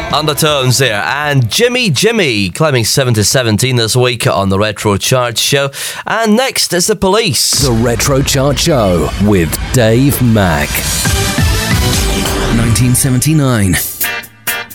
Undertones there, and Jimmy climbing 7 to 17 this week on the Retro Chart Show. And next is The Police. The Retro Chart Show with Dave Mack. 1979.